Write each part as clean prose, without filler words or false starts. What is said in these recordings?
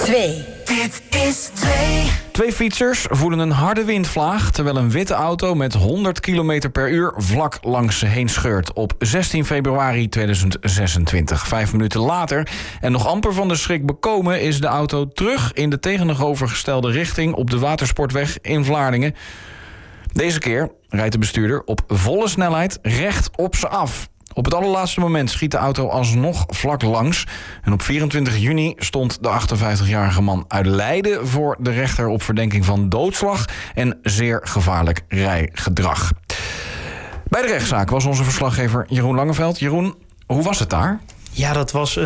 2. Dit is 2. Twee fietsers voelen een harde windvlaag terwijl een witte auto met 100 km per uur vlak langs ze heen scheurt op 16 februari 2026. 5 minuten later en nog amper van de schrik bekomen is de auto terug in de tegenovergestelde richting op de Watersportweg in Vlaardingen. Deze keer rijdt de bestuurder op volle snelheid recht op ze af. Op het allerlaatste moment schiet de auto alsnog vlak langs. En op 24 juni stond de 58-jarige man uit Leiden voor de rechter op verdenking van doodslag en zeer gevaarlijk rijgedrag. Bij de rechtszaak was onze verslaggever Jeroen Langeveld. Jeroen, hoe was het daar? Ja, dat was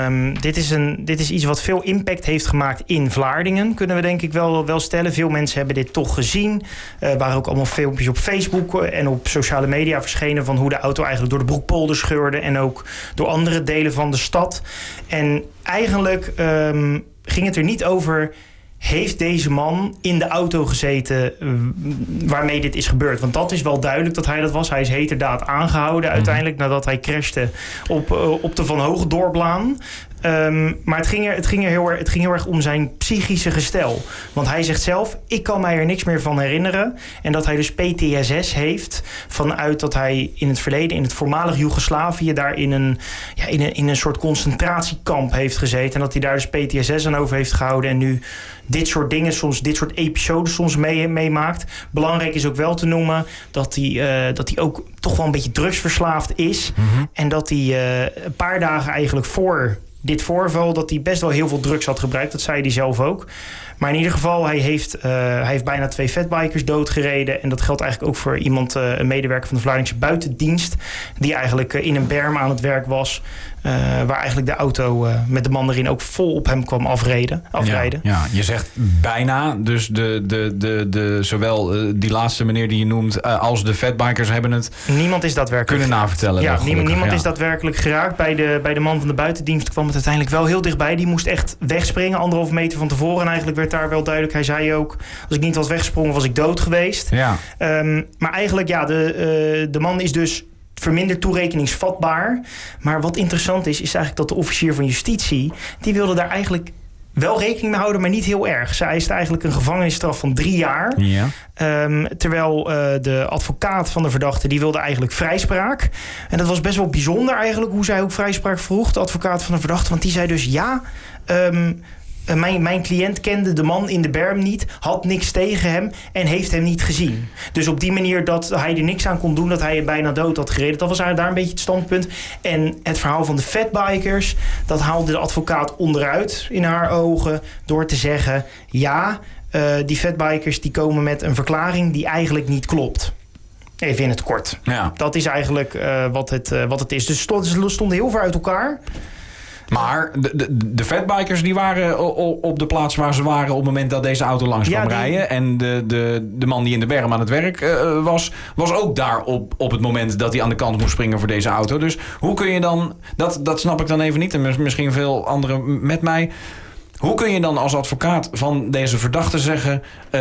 dit is iets wat veel impact heeft gemaakt in Vlaardingen, kunnen we denk ik wel stellen. Veel mensen hebben dit toch gezien. Er waren ook allemaal filmpjes op Facebook en op sociale media verschenen van hoe de auto eigenlijk door de Broekpolder scheurde en ook door andere delen van de stad. En eigenlijk ging het er niet over, heeft deze man in de auto gezeten waarmee dit is gebeurd? Want dat is wel duidelijk dat hij dat was. Hij is heterdaad aangehouden uiteindelijk nadat hij crashte op de Van Hogendorplaan. Maar het ging heel erg om zijn psychische gestel. Want hij zegt zelf, ik kan mij er niks meer van herinneren. En dat hij dus PTSS heeft vanuit dat hij in het verleden, in het voormalig Joegoslavië, daar in een soort concentratiekamp heeft gezeten. En dat hij daar dus PTSS aan over heeft gehouden en nu dit soort dingen, dit soort episodes soms meemaakt. Belangrijk is ook wel te noemen dat hij ook toch wel een beetje drugsverslaafd is. Mm-hmm. En dat hij een paar dagen eigenlijk voor dit voorval, dat hij best wel heel veel drugs had gebruikt. Dat zei hij zelf ook. Maar in ieder geval, hij heeft bijna 2 fatbikers doodgereden. En dat geldt eigenlijk ook voor iemand, een medewerker van de Vlaardingse buitendienst, die eigenlijk in een berm aan het werk was. Waar eigenlijk de auto met de man erin ook vol op hem kwam afrijden. Ja, je zegt bijna. Dus zowel die laatste meneer die je noemt als de fatbikers hebben het niemand is daadwerkelijk kunnen navertellen. Ja, niemand is daadwerkelijk geraakt. Bij de man van de buitendienst kwam het uiteindelijk wel heel dichtbij. Die moest echt wegspringen, 1,5 meter van tevoren. En eigenlijk werd daar wel duidelijk. Hij zei ook, als ik niet was weggesprongen, was ik dood geweest. Ja. Maar eigenlijk, ja, de man is dus verminderd toerekeningsvatbaar. Maar wat interessant is eigenlijk dat de officier van justitie, die wilde daar eigenlijk wel rekening mee houden, maar niet heel erg. Zij eist eigenlijk een gevangenisstraf van 3 jaar. Ja. Terwijl de advocaat van de verdachte, die wilde eigenlijk vrijspraak. En dat was best wel bijzonder eigenlijk, hoe zij ook vrijspraak vroeg, de advocaat van de verdachte. Want die zei dus ja, mijn cliënt kende de man in de berm niet, had niks tegen hem en heeft hem niet gezien. Dus op die manier dat hij er niks aan kon doen, dat hij bijna dood had gereden. Dat was eigenlijk daar een beetje het standpunt. En het verhaal van de fatbikers, dat haalde de advocaat onderuit in haar ogen door te zeggen, ja, die fatbikers die komen met een verklaring die eigenlijk niet klopt. Even in het kort. Ja. Dat is eigenlijk wat het is. Dus ze stonden heel ver uit elkaar. Maar de fatbikers die waren op de plaats waar ze waren op het moment dat deze auto langs kwam rijden. En de man die in de berm aan het werk was ook daar op het moment dat hij aan de kant moest springen voor deze auto. Dus hoe kun je dan, dat snap ik dan even niet en misschien veel anderen met mij. Hoe kun je dan als advocaat van deze verdachte zeggen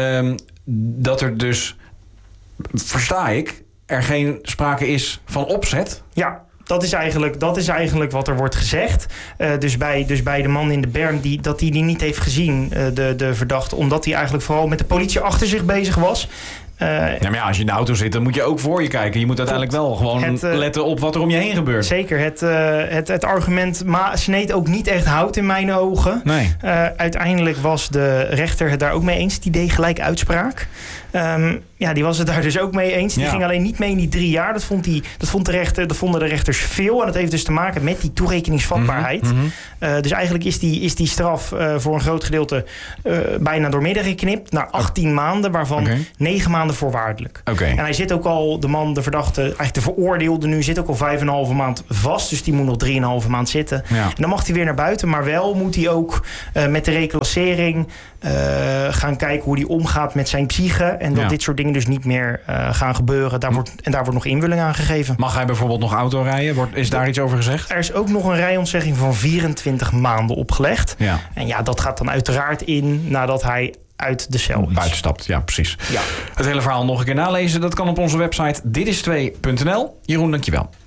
dat er dus, versta ik, er geen sprake is van opzet? Ja. Dat is eigenlijk wat er wordt gezegd. Dus bij de man in de berm dat hij die niet heeft gezien, de verdachte, omdat hij eigenlijk vooral met de politie achter zich bezig was. Maar ja, als je in de auto zit, dan moet je ook voor je kijken. Je moet uiteindelijk wel gewoon letten op wat er om je heen gebeurt. Zeker. Het argument sneed ook niet echt hout in mijn ogen. Nee. Uiteindelijk was de rechter het daar ook mee eens. Die deed gelijk uitspraak. Die was het daar dus ook mee eens. Die ging alleen niet mee in die 3 jaar. Dat vonden de rechters veel. En dat heeft dus te maken met die toerekeningsvatbaarheid. Mm-hmm. Dus eigenlijk is die straf voor een groot gedeelte bijna doormidden geknipt. Naar 18 maanden, waarvan 9 maanden voorwaardelijk. Okay. En hij zit ook al, de verdachte, eigenlijk de veroordeelde nu, zit ook al 5,5 maand vast. Dus die moet nog 3,5 maand zitten. Ja. En dan mag hij weer naar buiten. Maar wel moet hij ook met de reclassering gaan kijken hoe hij omgaat met zijn psyche. En dat dit soort dingen dus niet meer gaan gebeuren. Daar wordt nog invulling aan gegeven. Mag hij bijvoorbeeld nog auto rijden? Is daar iets over gezegd? Er is ook nog een rijontzegging van 24 maanden opgelegd. Ja. En ja, dat gaat dan uiteraard in nadat hij uit de cel is. Buitenstapt, ja, precies. Ja. Het hele verhaal nog een keer nalezen. Dat kan op onze website ditis2.nl. Jeroen, dankjewel.